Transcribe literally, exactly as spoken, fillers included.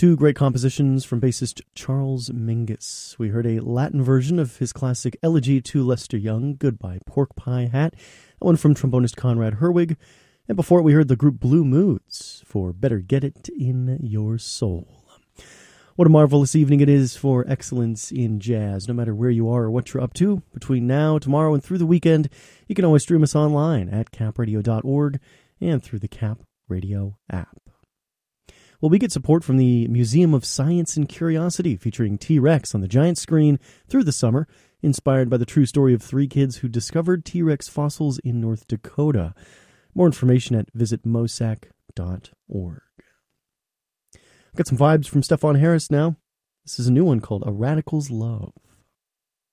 two great compositions from bassist Charles Mingus. We heard a Latin version of his classic Elegy to Lester Young, Goodbye Pork Pie Hat, that one from trombonist Conrad Herwig, and before it we heard the group Blue Moods for Better Get It in Your Soul. What a marvelous evening it is for excellence in jazz. No matter where you are or what you're up to, between now, tomorrow, and through the weekend, you can always stream us online at cap radio dot org and through the Cap Radio app. Well, we get support from the Museum of Science and Curiosity, featuring T-Rex on the giant screen through the summer, inspired by the true story of three kids who discovered T-Rex fossils in North Dakota. More information at visit mosac dot org. Got some vibes from Stefan Harris now. This is a new one called A Radical's Love.